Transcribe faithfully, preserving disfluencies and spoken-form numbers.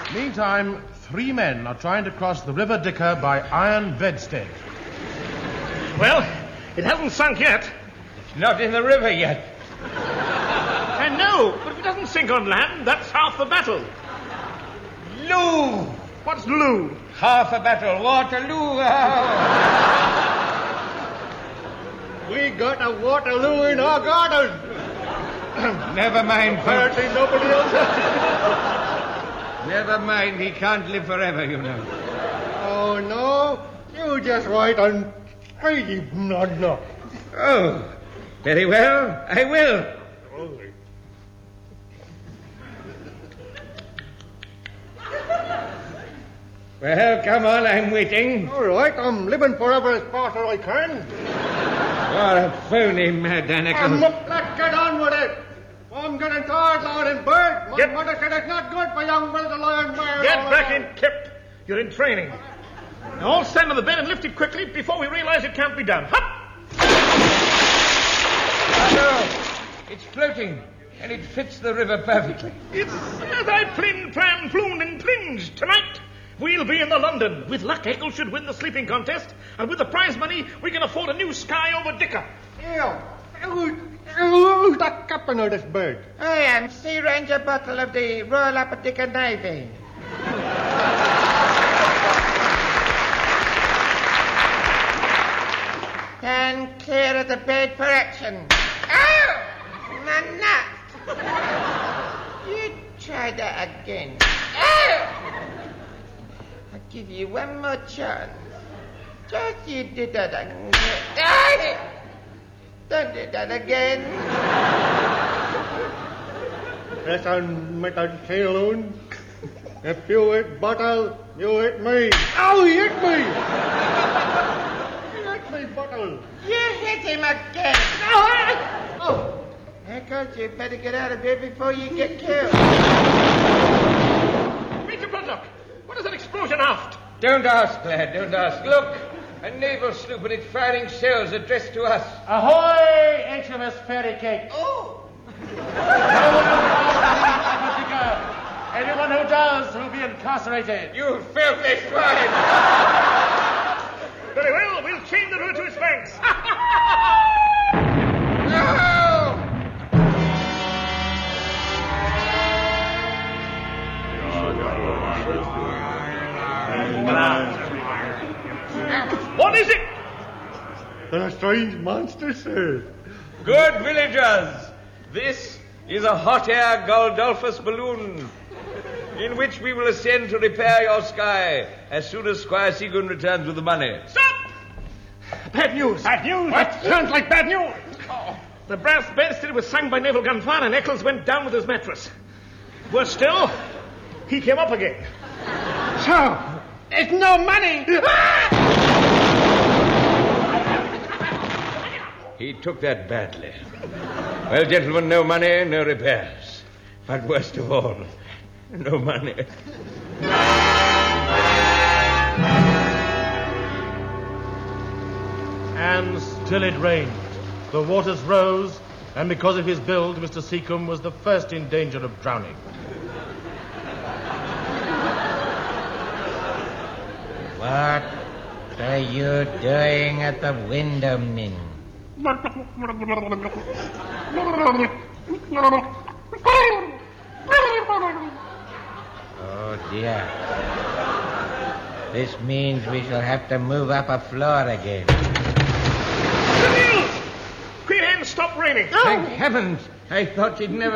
Meantime, three men are trying to cross the River Dicker by Iron Bedstead. Well, it hasn't sunk yet. It's not in the river yet. I know, but if it doesn't sink on land, that's half the battle. Loo! What's Loo? Half a battle. Waterloo. We got a Waterloo in our garden. Never mind. Apparently nobody else has. Never mind. He can't live forever, you know. Oh, no. You just write on crazy nod no. Oh, very well. I will. Well, come on, I'm waiting. All right, I'm living forever as fast as I can. You're a phony, Mad Danicle. I'm up, let's get on with it. I'm getting tired lying in bed. My Get- mother said it's not good for young men to lie in bed. Get all back the in, time. Kip. You're in training. Now all stand on the bed and lift it quickly before we realize it can't be done. Hop! Oh, no. It's floating, and it fits the river perfectly. It's as I plin, plan, plumed, and plinged. Tonight, we'll be in the London. With luck, Eccles should win the sleeping contest, and with the prize money, we can afford a new sky over Dicker. Yeah. Who- Who's the captain of this bird? I am Sea Ranger Buttle of the Royal Upper Dicker Navy. Stand clear of the bed for action. Oh! My nut! You try that again. Oh! I'll give you one more chance. Just you did that again. Oh! Don't do that again. Listen, Mister Saloon. If you hit Bottle, you hit me. Oh, he hit me! He hit me, Bottle. You hit him again. Oh! Eccles, you better get out of here before you get killed. Major Bludlock, what is that explosion aft? Don't ask, lad, don't ask. Look, a naval sloop and it's firing shells addressed to us. Ahoy, H M S Fairy Cake! Oh! Anyone who does will be incarcerated. You filthy swine! Very well, we'll chain the river to its banks. What is it? A strange monster, sir. Good villagers, this is a hot air Guldolphus balloon in which we will ascend to repair your sky as soon as Squire Seagoon returns with the money. Stop! Bad news. Bad news? What? Sounds like bad news. Oh. The brass bedstead was sung by naval gunfire and Eccles went down with his mattress. Worse still, he came up again. So, there's no money. He took that badly. Well, gentlemen, no money, no repairs. But worst of all, no money. And still it rained. The waters rose, and because of his build, Mister Seacombe was the first in danger of drowning. What are you doing at the window, Min? Oh, dear. This means we shall have to move up a floor again. The news! Queen Anne, stop raining. Thank heavens! I thought you'd never